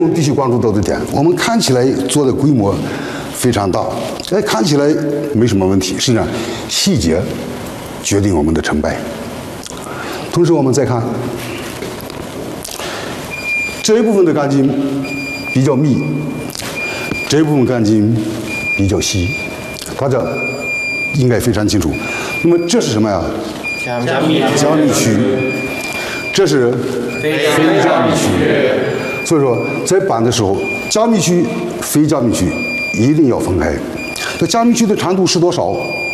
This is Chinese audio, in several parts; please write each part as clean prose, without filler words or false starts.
地区关注到的点，我们看起来做的规模非常大，看起来没什么问题，实际上细节决定我们的成败。同时，我们再看这一部分的钢筋比较密，这一部分钢筋比较稀，大家应该非常清楚。那么这是什么呀？ 加密区， 这是非加密区。所以说，在板的时候，加密区、非加密区一定要分开。这加密区的长度是多少？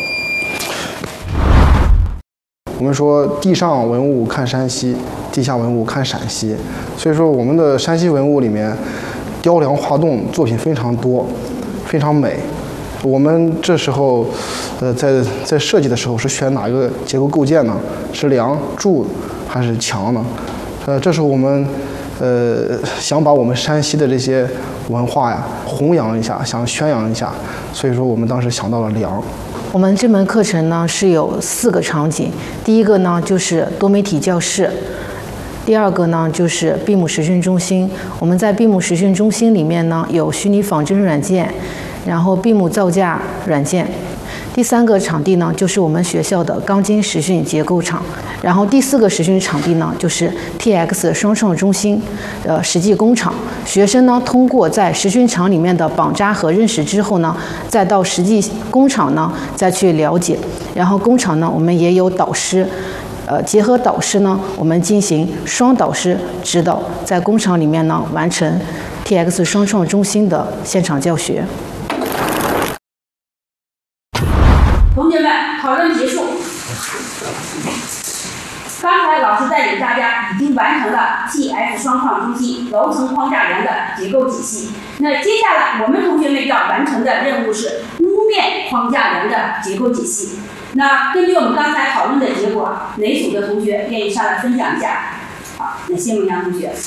我们说地上文物看山西，地下文物看陕西。所以说，我们的山西文物里面，雕梁画栋作品非常多，非常美。我们这时候，在设计的时候是选哪个结构构件呢？是梁、柱还是墙呢？这时候我们想把我们山西的这些文化呀弘扬一下，想宣扬一下，所以说我们当时想到了梁。 我们这门课程呢是有4个场景，第一个呢就是多媒体教室，第二个呢就是闭幕实训中心。我们在闭幕实训中心里面呢有虚拟仿真软件，然后闭幕造架软件。第3个场地呢，就是我们学校的钢筋实训结构场，然后第4个实训场地呢，就是 TX 双创中心，实际工厂。学生呢，通过在实训场里面的绑扎和认识之后呢，再到实际工厂呢，再去了解。然后工厂呢，我们也有导师，结合导师呢，我们进行双导师指导，在工厂里面呢，完成 TX 双创中心的现场教学。 同学们，讨论结束。刚才老师带领大家已经完成了 TX 双创中心楼层框架梁的结构体系。那接下来我们同学们要完成的任务是屋面框架梁的结构体系。那根据我们刚才讨论的结果，哪组的同学愿意上来分享一下？好，那谢梦阳同学。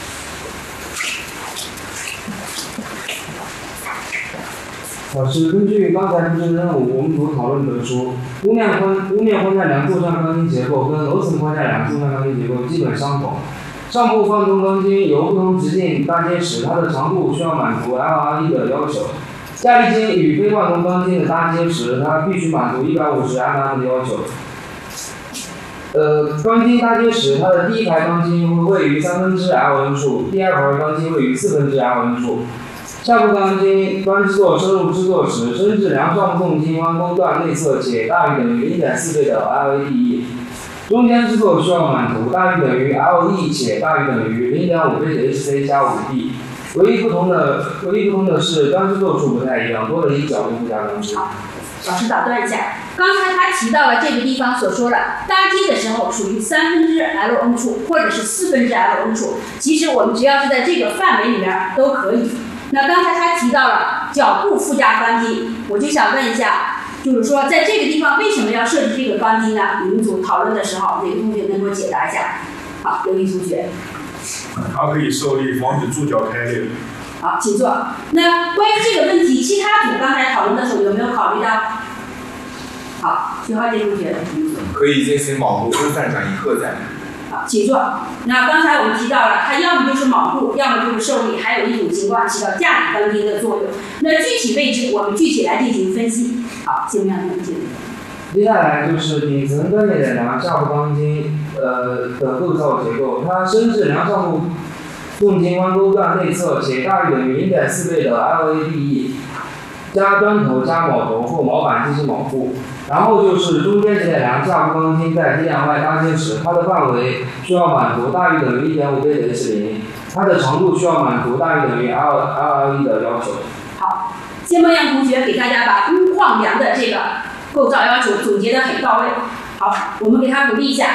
老师，根据刚才布置的任务，我们组讨论得出，屋面框架梁构上钢筋结构跟楼层框架梁构上钢筋结构基本相同。上部方通钢筋由不同直径搭接时，它的长度需要满足 LRE 的要求。架立筋与非贯通钢筋的搭接时，它必须满足150 mm 的要求。钢筋搭接时，它的第一排钢筋会位于1/3 L 处，第二排钢筋位于1/4 L 处。下部钢筋端制作深入制作时，深至梁上部纵筋弯钩段内侧且大于等于 0.4 倍的 LADE。中间制作需要满足大于等于 LE 且大于等于 0.5 倍的 HC 加 5D。唯一不同的是，端制作处不太一样，多了一角度附加工资。 老师打断一下，刚才他提到了这个地方所说的搭接的时候属于1/3 处或者是1/4 处，其实我们只要是在这个范围里面都可以。那刚才他提到了脚部附加钢筋，我就想问一下，就是说在这个地方为什么要设计这个钢筋呢？你们组讨论的时候，哪个同学能给我解答一下？好，刘毅同学。 它可以受力，防止柱脚开裂。 好，请坐。那关于这个问题，其他组刚才讨论的时候有没有考虑到？好，徐浩杰同学。 可以进行铆固分散转移荷载。 好，请坐。那刚才我们提到了，它要么就是铆固，要么就是受力，还有一种情况起到架理钢筋的作用。那具体位置我们具体来进行分析。好，谢明阳同学。 接下来就是顶层断裂的梁下部钢筋的构造结构，它深至梁上部纵筋弯钩段内侧且大于等于 0.4 倍的 LADE， 加砖头加铆头或铆板进行铆固。然后就是中间节点梁下部钢筋在节点外搭接时，它的范围需要满足大于等于 1.5 倍的 H0， 它的长度需要满足大于等于 LLE 的要求。 好，谢梦阳同学给大家把屋框梁的这个构造要求总结得很到位。好，我们给他鼓励一下。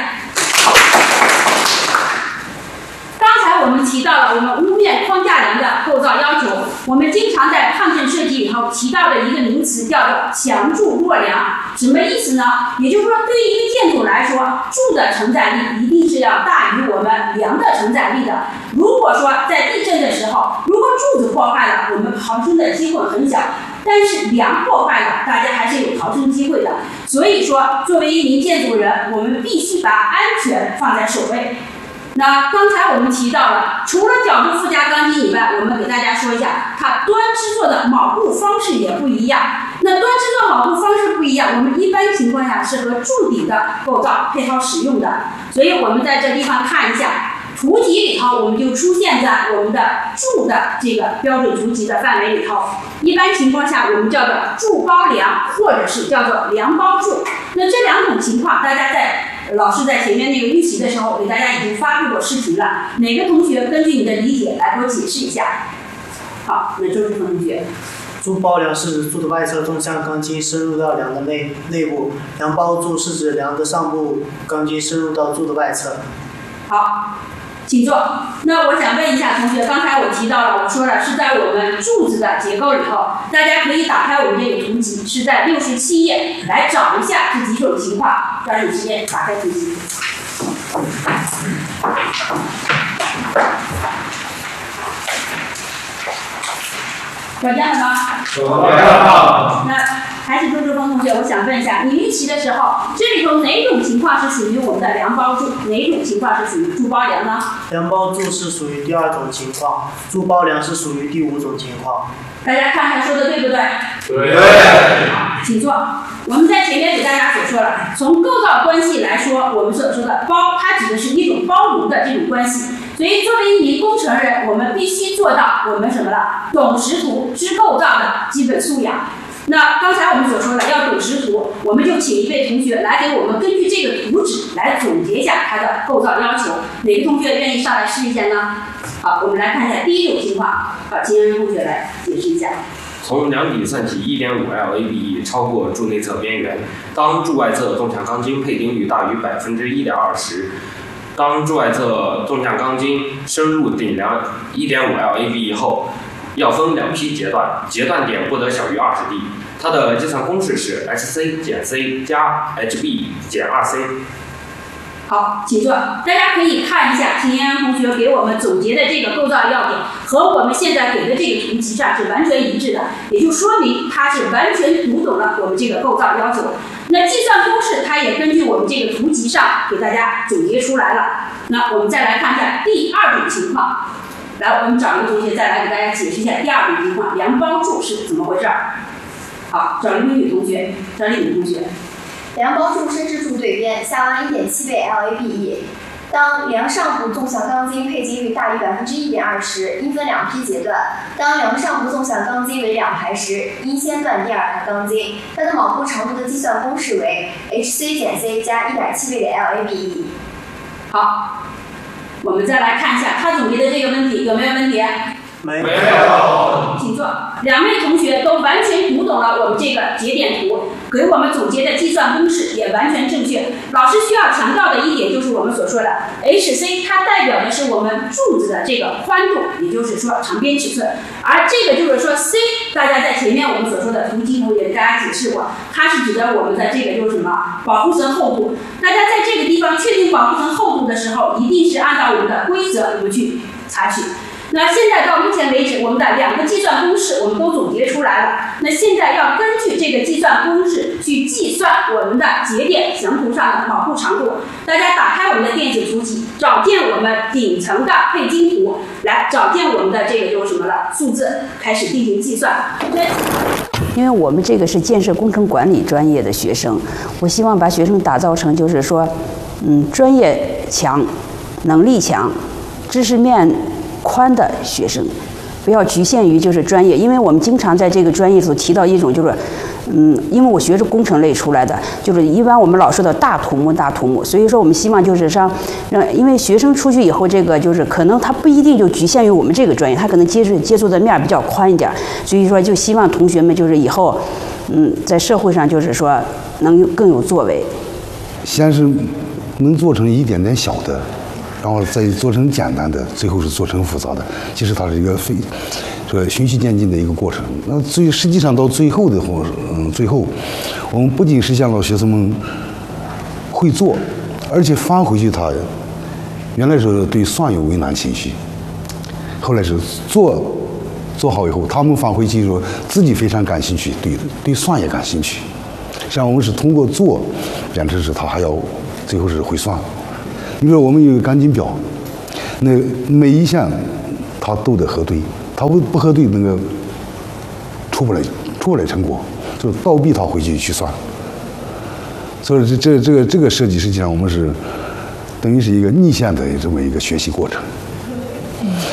刚才我们提到了我们屋面框架梁的构造要求，我们经常在抗震设计里头提到的一个名词叫做强柱弱梁，什么意思呢？也就是说，对于一个建筑来说，柱的承载力一定是要大于我们梁的承载力的。如果说在地震的时候，如果柱子破坏了，我们逃生的机会很小，但是梁破坏了，大家还是有逃生机会的。所以说，作为一名建筑人，我们必须把安全放在首位。 那刚才我们提到了，除了角度附加钢筋以外，我们给大家说一下，它端制作的铆固方式也不一样。那端制作铆固方式不一样，我们一般情况下是和柱底的构造配套使用的。所以我们在这地方看一下，图集里头我们就出现在我们的柱的这个标准图集的范围里头。一般情况下，我们叫做柱包梁，或者是叫做梁包柱。那这两种情况，大家老师在前面那个预习的时候给大家已经发布过视频了，哪个同学根据你的理解来给我解释一下？好，那周志峰同学。 柱包梁是指柱的外侧纵向钢筋深入到梁的内部，梁包柱是指梁的上部钢筋深入到柱的外侧。 好，请坐。那我想问一下同学，刚才我提到了，我说了是在我们柱子的结构里头，大家可以打开我们这个图集，是在67页来找一下这几种情况。抓紧时间打开图集。找见了吗？ 找见了。 那还是周志峰同学，我想问一下，你预习的时候，这里头哪种情况是属于我们的梁包柱，哪种情况是属于柱包梁呢？ 梁包柱是属于第2种情况，柱包梁是属于第5种情况。 大家看看说的对不对？ 对。 请坐。我们在前面给大家所说了，从构造关系来说，我们所说的包，它指的是一种包容的这种关系。所以作为一名工程人，我们必须做到我们什么了？懂识图、知构造的基本素养。那刚才我们所说的要懂识图，我们就请一位同学来给我们根据这个图纸来总结一下它的构造要求。哪个同学愿意上来试一下呢？好，我们来看一下第一种情况，金恩同学来解释一下。 从梁底算起 1.5 LABE 超过柱内侧边缘，当柱外侧纵向钢筋配顶率大于 1.20%， 当柱外侧纵向钢筋深入顶梁 1.5 LABE 后，要分2批截断，截断点不得小于20D。它的计算公式是 HC 减 C 加 HB 减 2C。 好，请坐。大家可以看一下秦岩同学给我们总结的这个构造要点，和我们现在给的这个图集上是完全一致的，也就说明他是完全读懂了我们这个构造要求。那计算公式，它也根据我们这个图集上给大家总结出来了。那我们再来看一下第2种情况。来，我们找一个同学再来给大家解释一下第2种情况，梁包柱是怎么回事？好，找一位女同学，张丽女同学。 梁包柱深至柱对边，下弯1.7倍 LABE。当梁上部纵向钢筋配积率大于 1.20%， 应分2批截断。当梁上部纵向钢筋为2排时，应先断第2排钢筋。它的铆固长度的计算公式为 HC 减 C 加170倍的 LABE。 好，我们再来看一下他总结的这个问题有没有问题？ 没有。 请坐。2位同学都完全读懂了我们这个节点图，给我们总结的计算公式也完全正确。老师需要强调的一点就是我们所说的 HC， 它代表的是我们柱子的这个宽度，也就是说长边尺寸。而这个就是说 C， 大家在前面我们所说的图集图也给大家解释过，它是指的我们的这个就是什么保护层厚度。大家在这个地方确定保护层厚度的时候，一定是按照我们的规则我们去采取。那现在到目前为止，我们的2个计算公式我们都总结出来了。那现在要根据这个计算公式去计算我们的节点详图上的铆固长度。大家打开我们的电子图集，找见我们顶层的配筋图，来找见我们的这个就是什么了数字，开始进行计算。 因为我们这个是建设工程管理专业的学生，我希望把学生打造成就是说，专业强、能力强、知识面宽的学生，不要局限于就是专业，因为我们经常在这个专业所提到一种就是，因为我学是工程类出来的，就是一般我们老说的大土木，所以说我们希望就是让，因为学生出去以后，这个就是可能他不一定就局限于我们这个专业，他可能接触的面比较宽一点，所以说就希望同学们就是以后，在社会上就是说能更有作为。 先是能做成一点点小的。然后再做成简单的，最后是做成复杂的。其实它是一个循序渐进的一个过程。那实际上到最后的话，最后我们不仅实现了学生们会做，而且翻回去他原来是对算有畏难情绪，后来是做好以后，他们翻回去说自己非常感兴趣，对算也感兴趣。实际上我们是通过做，变成是他还要最后是会算。 比如说我们有一个钢筋表，那每一项它都得核对，它不核对那个出不来成果，就倒逼它回去算。所以这个设计实际上我们是等于是一个逆向的这么一个学习过程。